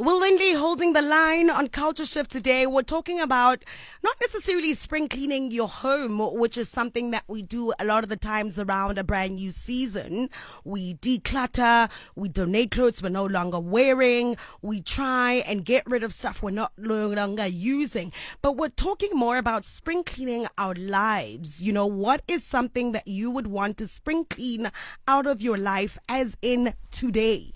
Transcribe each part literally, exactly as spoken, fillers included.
Will Lindley holding the line on Culture Shift today. We're talking about not necessarily spring cleaning your home, which is something that we do a lot of the times around a brand new season. We declutter, we donate clothes we're no longer wearing, we try and get rid of stuff we're not no longer using. But we're talking more about spring cleaning our lives. You know, what is something that you would want to spring clean out of your life, as in today?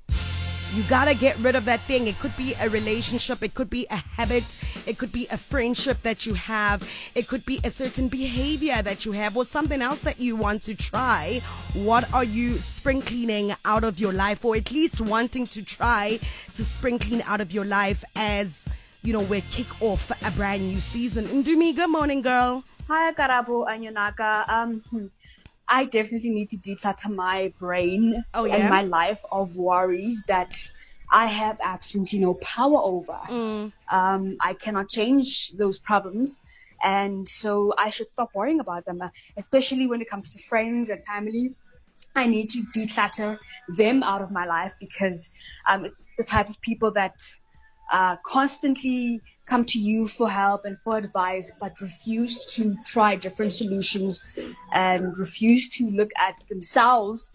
You gotta get rid of that thing. It could be a relationship, it could be a habit, it could be a friendship that you have, it could be a certain behavior that you have, or something else that you want to try. What are you spring cleaning out of your life, or at least wanting to try to spring clean out of your life as, you know, we kick off a brand new season? Ndumi, good morning, girl. Hi, Karabo and Yonaka. Um, hmm. I definitely need to declutter my brain Oh, yeah? and my life of worries that I have absolutely no power over. Mm. Um, I cannot change those problems, and so I should stop worrying about them, uh, especially when it comes to friends and family. I need to declutter them out of my life because um, it's the type of people that uh, constantly come to you for help and for advice, but refuse to try different solutions and refuse to look at themselves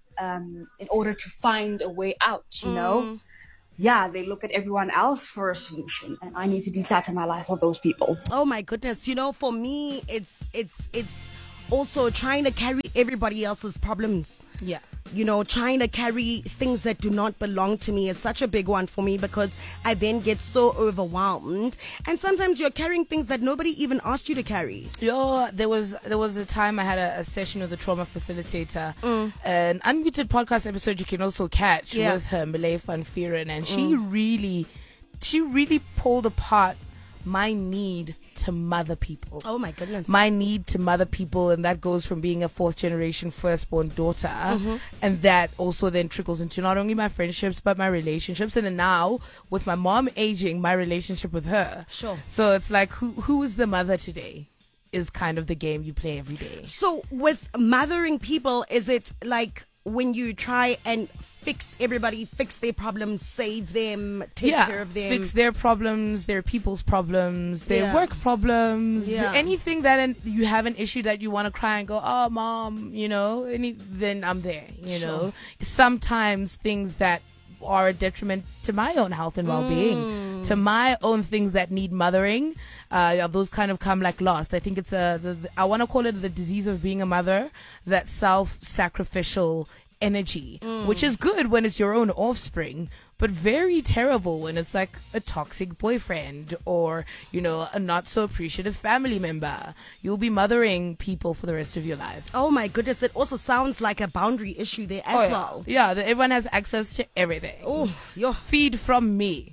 um, in order to find a way out, you know? Mm. Yeah, they look at everyone else for a solution, and I need to declutter my life of those people. Oh my goodness. You know, for me, it's, it's, it's also trying to carry everybody else's problems. Yeah. You know, trying to carry things that do not belong to me is such a big one for me, because I then get so overwhelmed. And sometimes you're carrying things that nobody even asked you to carry. Yo, there was there was a time I had a, a session with a trauma facilitator, Mm. an unmuted podcast episode you can also catch Yeah. with her, Malay Van Vieren, and she really, she really pulled apart my need to mother people. Oh my goodness. My need to mother people, and that goes from being a fourth generation firstborn daughter, Mm-hmm. and that also then trickles into not only my friendships but my relationships, and then now with my mom aging, my relationship with her. Sure. So it's like, who who is the mother today is kind of the game you play every day. So with mothering people, is it like when you try and fix everybody, fix their problems, save them, take yeah, care of them? fix their problems, their people's problems, their Yeah. work problems, Yeah. anything that an, you have an issue that you want to cry and go, oh, mom, you know, any, then I'm there, you Sure. know. Sometimes things that are a detriment to my own health and well-being, Mm. to my own things that need mothering, uh, yeah, those kind of come like last. I think it's a, the, the, I want to call it the disease of being a mother, that self-sacrificial energy, Mm. which is good when it's your own offspring, but very terrible when it's like a toxic boyfriend or, you know, a not so appreciative family member. You'll be mothering people for the rest of your life. Oh my goodness, it also sounds like a boundary issue there as Oh, yeah. well. Yeah, that everyone has access to everything. Oh, yo, Feed from me.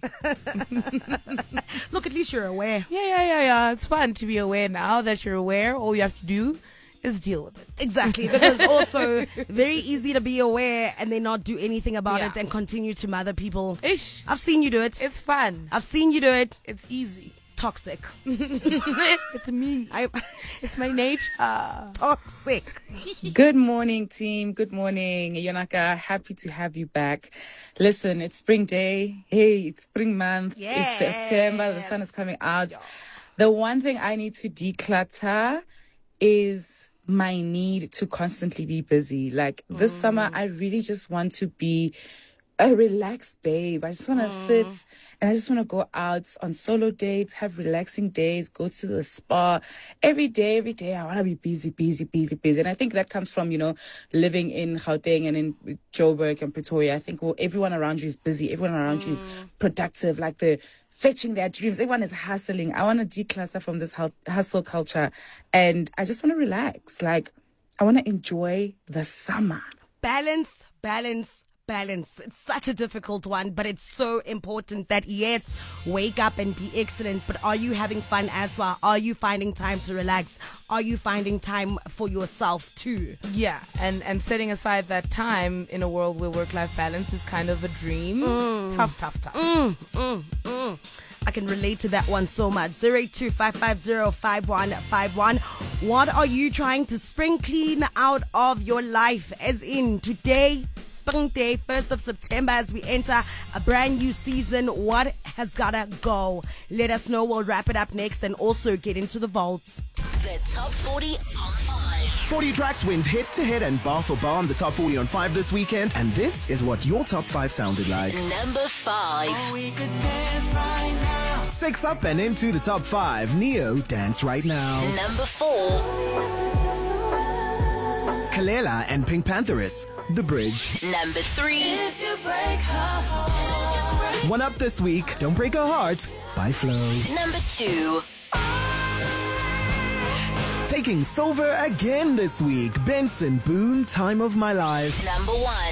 look, at least you're aware. Yeah, yeah, yeah, yeah. It's fun to be aware now that you're aware. All you have to do is deal with it. Exactly, because also very easy to be aware and then not do anything about Yeah. it and continue to mother people. Ish. I've seen you do it. It's fun. I've seen you do it. It's easy. Toxic. It's me. I It's my nature. toxic. Good morning, team. Good morning. Yonaka, happy to have you back. Listen, it's spring day. Hey, it's spring month. Yes. It's September. The sun is coming out. The one thing I need to declutter is my need to constantly be busy. Like this summer, I really just want to be a relaxed babe. I just want to sit and I just want to go out on solo dates, have relaxing days, go to the spa every day, every day. I want to be busy, busy, busy, busy. And I think that comes from, you know, living in Gauteng and in Joburg and Pretoria. I think well, everyone around you is busy. Everyone around you is productive. Like they're fetching their dreams. Everyone is hustling. I want to declutter from this hu- hustle culture. And I just want to relax. Like I want to enjoy the summer. Balance, balance, balance. It's such a difficult one, but it's so important that, yes, wake up and be excellent, but are you having fun as well? Are you finding time to relax? Are you finding time for yourself too? Yeah, and, and setting aside that time in a world where work-life balance is kind of a dream. Tough, tough, tough. Mm, mm, mm. I can relate to that one so much. zero eight two, five five zero, five one five one. What are you trying to spring clean out of your life? As in, today, Spring Day, first of September, as we enter a brand new season. What has gotta go? Let us know. We'll wrap it up next and also get into the vaults. The Top forty on five. forty tracks went hit to hit and bar for bar on the Top forty on five this weekend, and this is what your top five sounded like. Number five. Six up and into the top five. Neo, Dance Right Now. Number four. Kalela and Pink Pantheress, The Bridge. Number three. One up this week, Don't Break Her Heart by Flo. Number two. Taking silver again this week, Benson Boone, Time of My Life. Number one.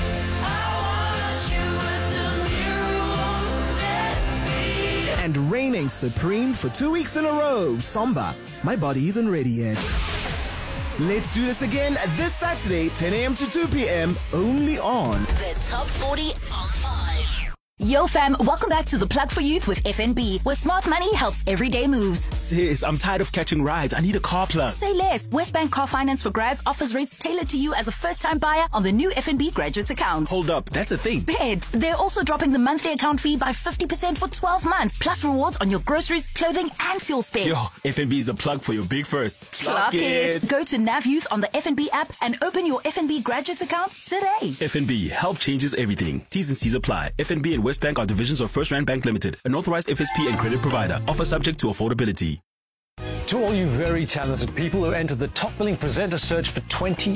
And reigning supreme for two weeks in a row, Samba, My Body Isn't Ready Yet. Let's do this again this Saturday, ten a.m. to two p.m. only on The Top forty on five. Yo fam, welcome back to The Plug for Youth with F N B, where smart money helps everyday moves. Sis, I'm tired of catching rides. I need a car plug. Say less. Westbank Car Finance for Grads offers rates tailored to you as a first-time buyer on the new F N B Graduates account. Hold up, that's a thing. Bed. They're also dropping the monthly account fee by fifty percent for twelve months, plus rewards on your groceries, clothing, and fuel spend. Yo, F N B is the plug for your big first. Clock it. Go to Nav Youth on the F N B app and open your F N B Graduates account today. F N B, help changes everything. T's and C's apply. F N B and Westbank are divisions of First Rand Bank Limited, an authorized F S P and credit provider. Offer subject to affordability. To all you very talented people who entered the top billing presenter search for twenty